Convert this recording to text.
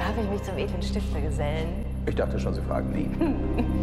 Darf ich mich zum edlen Stifter gesellen? Ich dachte schon, Sie fragen nie.